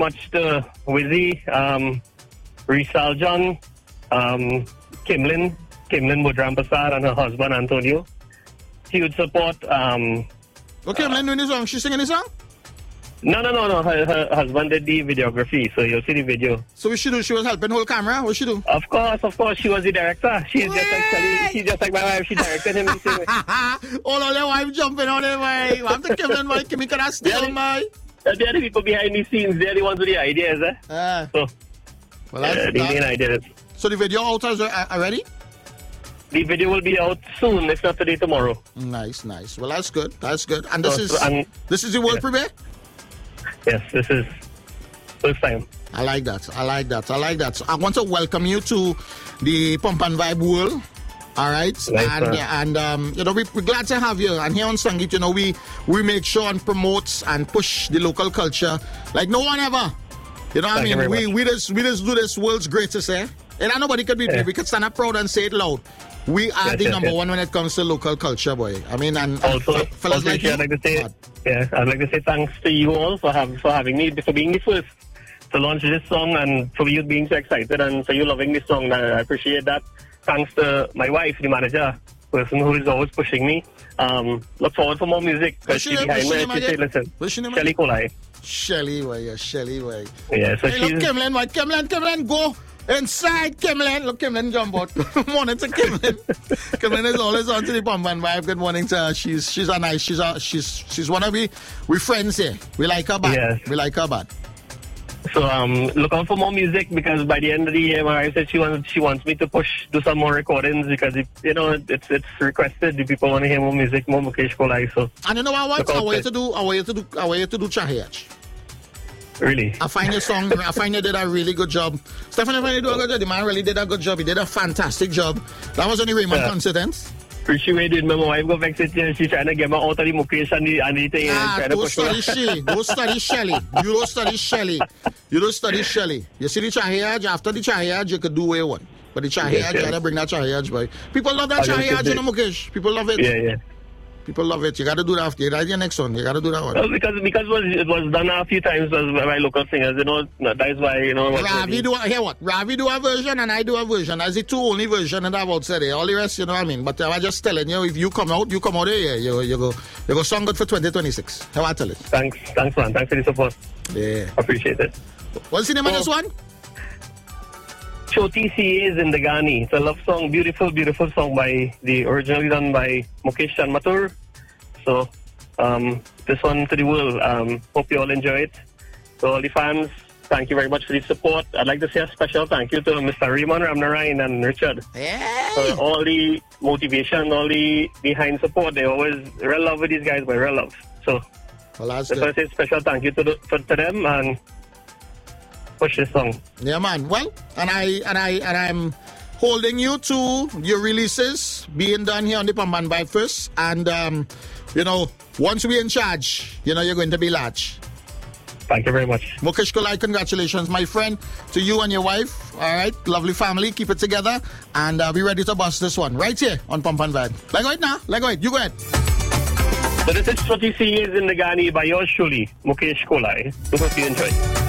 much to Wizzy, Rizal John, Kimlin Mudrampasar and her husband Antonio. Huge support. Kimlin doing the song? She singing the song? No. Her husband did the videography, so you'll see the video. So what she do? She was helping hold camera? What she do? Of course. She was the director. She's just like my wife. She directed him. All your wife jumping on him, boy. What the Kimlin, boy? Kimmy, can I steal, boy? They're the people behind the scenes. They're the ones with the ideas, So, the main ideas. So the video out already? The video will be out soon, if not today, tomorrow. Nice. Well, that's good. And this is the world premiere? Yes, this is first time. I like that. So I want to welcome you to the Pump and Vibe world. All right. Nice, we're glad to have you. And here on Sangit, we make sure and promote and push the local culture like no one ever. You know what I mean? We just do this world's greatest, And nobody could beat me. We could stand up proud and say it loud. We are the number one when it comes to local culture, boy. I mean, and also, fellas like you. I'd like to say thanks to you all for having me, for being the first to launch this song, and for you being so excited, and for you loving this song. I appreciate that. Thanks to my wife, the manager, person who is always pushing me. Look forward for more music. What's your name? Listen, Shelly Kolai. Shelly way. Yeah, so hey, look, Kimlin, go. Inside Kimlin. Look, Kimlin jump out. Good morning to Kimlin. Kimlin is always on to the Pump and Vibe. Good morning to her. She's one of we friends here. We like her bad. Yes. We like her bad. So look out for more music, because by the end of the year, my wife said she wants me to do some more recordings, because it's requested. The people want to hear more music, more Mukesh Kolai. So and you know what? I want you to do Chahiyach. Really? I find your song. I find you did a really good job. Stephen, I find you do a good job. The man really did a good job. He did a fantastic job. That was only Raymond coincidence. Appreciate my wife go back to she's trying to get me out of the Mukesh and anything. Don't study Shelly. Don't study Shelly. You don't study Shelly. You see the Chahiyaj, after the Chahiyaj, you could do what you want. But the Chahiyaj, you gotta bring that Chahiyaj, boy. People love that Chahiyaj, Mukesh. People love it. Yeah. People love it. You got to do that after. That's your next one. You got to do that one. Well, because it was done a few times by local singers. That's why, Ravi do a version and I do a version. That's the two only versions that I've outside there. All the rest, you know what I mean? But I was just telling you, if you come out there, you go song good for 2026. How I tell it. Thanks, man. Thanks for the support. Yeah. Appreciate it. What's the name of this one? Choti CA is in the Ghani. It's a love song, beautiful song originally done by Mukesh Chanmatur. So, this one to the world. Hope you all enjoy it. To all the fans, thank you very much for the support. I'd like to say a special thank you to Mr. Raymond Ramnarayan and Richard for all the motivation, all the behind support. They always real love with these guys, but real love. So, I say special thank you to them and push this song. Yeah, man. Well, and I'm holding you to your releases being done here on the Pump and Vibe first. And, once we're in charge, you're going to be large. Thank you very much. Mukesh Kolai, congratulations, my friend, to you and your wife. All right, lovely family. Keep it together. And be ready to bust this one right here on Pump and Vibe. Like it. You go ahead. So this is Choti CA is in the Ghani by yours truly, Mukesh Kolai. Hope you enjoy.